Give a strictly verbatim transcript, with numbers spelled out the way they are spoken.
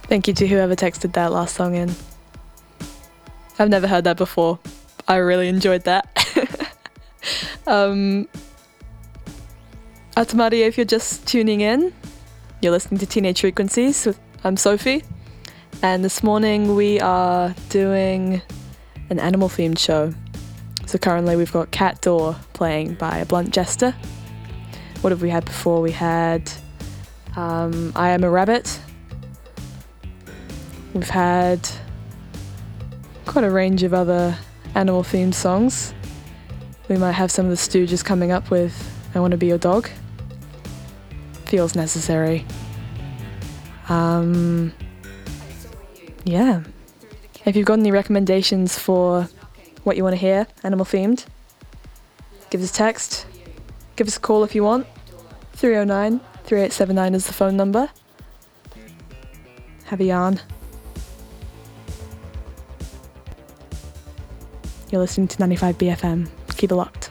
Thank you to whoever texted that last song in. I've never heard that before. I really enjoyed that. um, Atamari, if you're just tuning in, you're listening to Teenage Frequencies. With, I'm Sophie, and this morning we are doing an animal-themed show. So currently we've got Cat Door playing by Blunt Jester. What have we had before? We had um, I Am a Rabbit. We've had quite a range of other animal-themed songs. We might have some of the Stooges coming up with I Want to Be Your Dog. Feels necessary. Um, yeah. If you've got any recommendations for what you want to hear, animal-themed, give us a text. Give us a call if you want. three oh nine, three eight seven nine is the phone number. Have a yarn. You're listening to ninety-five B F M. Keep it locked.